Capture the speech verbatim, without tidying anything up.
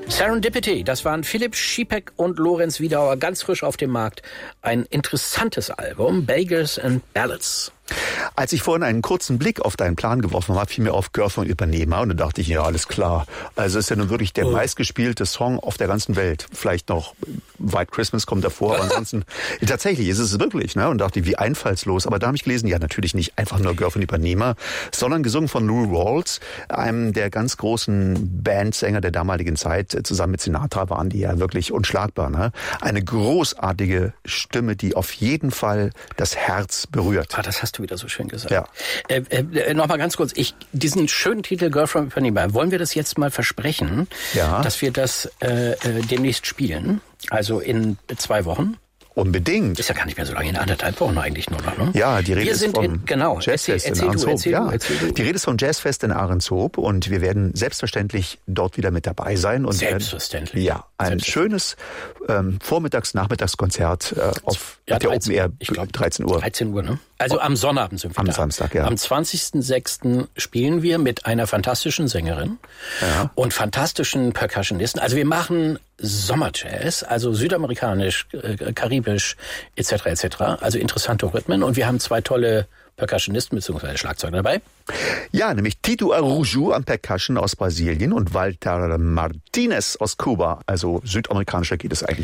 Serendipity, das waren Philipp Schiepeck und Lorenz Wiedauer, ganz frisch auf dem Markt. Ein interessantes Album, Beggars and Ballads. Als ich vorhin einen kurzen Blick auf deinen Plan geworfen habe, fiel mir auf Girl von Ipanema und da dachte ich, ja, alles klar. Also ist ja nun wirklich der oh. meistgespielte Song auf der ganzen Welt. Vielleicht noch White Christmas kommt davor, aber ansonsten tatsächlich ist es wirklich, ne? Und dachte ich, wie einfallslos. Aber da habe ich gelesen, ja, natürlich nicht einfach nur Girl von Ipanema, sondern gesungen von Lou Rawls, einem der ganz großen Bandsänger der damaligen Zeit. Zusammen mit Sinatra waren die ja wirklich unschlagbar, ne? Eine großartige Stimme, die auf jeden Fall das Herz berührt. Ah, das hast du wieder so schön gesagt. Ja. Äh, äh, Nochmal ganz kurz, ich, diesen schönen Titel Girl from Ipanema, wollen wir das jetzt mal versprechen, ja. dass wir das äh, äh, demnächst spielen? Also in zwei Wochen? Unbedingt. Ist ja gar nicht mehr so lange, in anderthalb Wochen eigentlich nur noch, ne? Ja, die Rede wir ist sind vom in, genau, Jazzfest erzähl, in erzähl Ahrenshoop. du, Ja. erzähl du. Die Rede ist vom Jazzfest in Ahrenshoop und wir werden selbstverständlich dort wieder mit dabei sein. Und Selbstverständlich. Äh, ja, ein Selbstverständlich. schönes ähm, Vormittags-Nachmittagskonzert äh, auf ja, der dreizehn, Open Air, ich glaub, dreizehn Uhr. dreizehn Uhr, ne? Also am Sonnabend sind wir Am da. Samstag, ja. Am zwanzigsten sechsten spielen wir mit einer fantastischen Sängerin ja. und fantastischen Percussionisten. Also wir machen Sommerjazz, also südamerikanisch, äh, karibisch et cetera et cetera. Also interessante Rhythmen und wir haben zwei tolle Percussionisten bzw. Schlagzeuger dabei. Ja, nämlich Tito Arujo am Percussion aus Brasilien und Walter Martinez aus Kuba. Also südamerikanischer geht es eigentlich